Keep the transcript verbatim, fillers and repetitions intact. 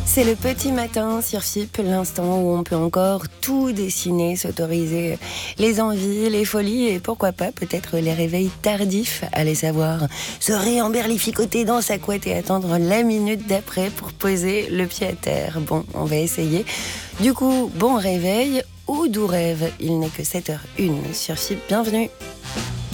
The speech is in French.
C'est le petit matin sur F I P, l'instant où on peut encore tout dessiner, s'autoriser les envies, les folies et pourquoi pas peut-être les réveils tardifs, allez savoir. Se réemberlificoter dans sa couette et attendre la minute d'après pour poser le pied à terre. Bon, on va essayer. Du coup, bon réveil ou doux rêve. Il n'est que sept heures zéro un sur F I P, bienvenue.